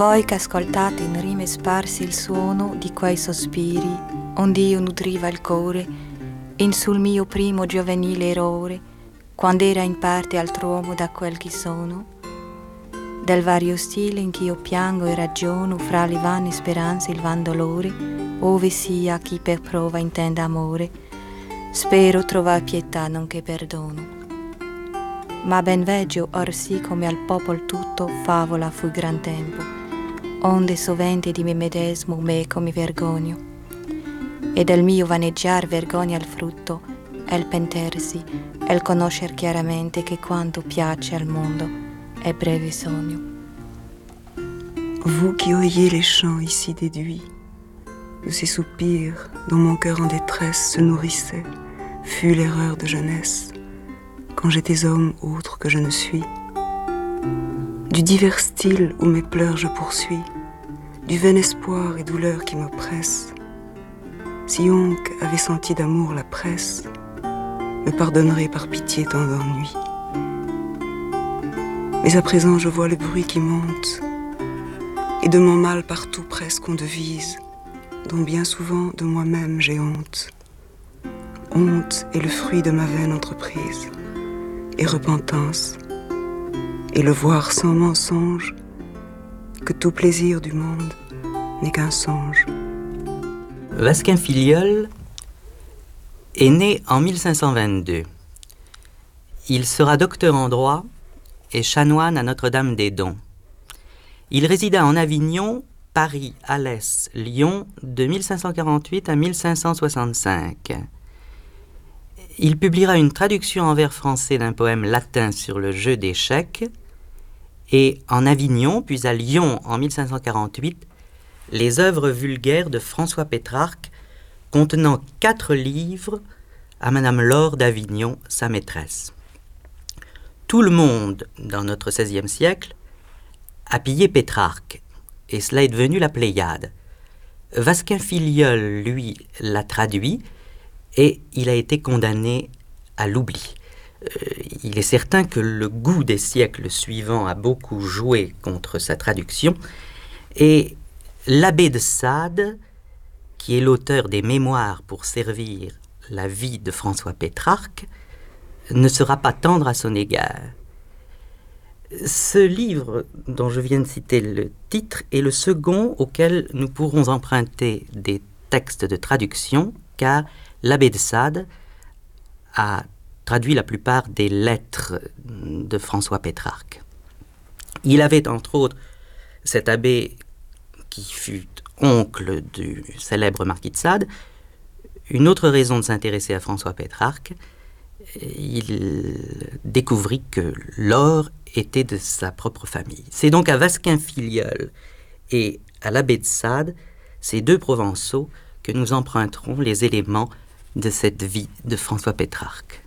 Voi che ascoltate in rime sparse il suono di quei sospiri, ond'io nutriva il core, in sul mio primo giovanile errore, quando era in parte altr'uomo da quel che sono, del vario stile in che io piango e ragiono fra le vane speranze e il van dolore, ove sia chi per prova intenda amore, spero trovar pietà nonché perdono. Ma ben veggio orsì come al popol tutto favola fu gran tempo, onde sovente di me medesmo meco mi vergogno, e del mio vaneggiar vergogna il frutto, è il pentersi, è il conoscer chiaramente che quanto piace al mondo è breve sogno. Vous qui oyez les chants ici déduits, de ces soupirs dont mon cœur en détresse se nourrissait, fut l'erreur de jeunesse, quand j'étais homme autre que je ne suis. Du divers style où mes pleurs je poursuis, du vain espoir et douleur qui m'oppressent, si Onc avait senti d'amour la presse, me pardonnerait par pitié tant d'ennuis. Mais à présent je vois le bruit qui monte, et de mon mal partout presque on devise, dont bien souvent de moi-même j'ai honte. Honte est le fruit de ma vaine entreprise, et repentance, et le voir sans mensonge, que tout plaisir du monde n'est qu'un songe. Vasquin Filiol est né en 1522. Il sera docteur en droit et chanoine à Notre-Dame-des-Dons. Il résida en Avignon, Paris, Alès, Lyon de 1548 à 1565. Il publiera une traduction en vers français d'un poème latin sur le jeu d'échecs et en Avignon, puis à Lyon en 1548, les œuvres vulgaires de François Pétrarque contenant 4 livres à Madame Laure d'Avignon, sa maîtresse. Tout le monde, dans notre XVIe siècle, a pillé Pétrarque, et cela est devenu la Pléiade. Vasquin Filiol, lui, l'a traduit, et il a été condamné à l'oubli. Il est certain que le goût des siècles suivants a beaucoup joué contre sa traduction, et l'abbé de Sade, qui est l'auteur des Mémoires pour servir la vie de François Pétrarque, ne sera pas tendre à son égard. Ce livre, dont je viens de citer le titre, est le second auquel nous pourrons emprunter des textes de traduction, car l'abbé de Sade a traduit la plupart des lettres de François Pétrarque. Il avait, entre autres, cet abbé qui fut oncle du célèbre marquis de Sade, une autre raison de s'intéresser à François Pétrarque. Il découvrit que l'or était de sa propre famille. C'est donc à Vasquin Filiol et à l'abbé de Sade, ces 2 Provençaux, que nous emprunterons les éléments de cette vie de François Pétrarque.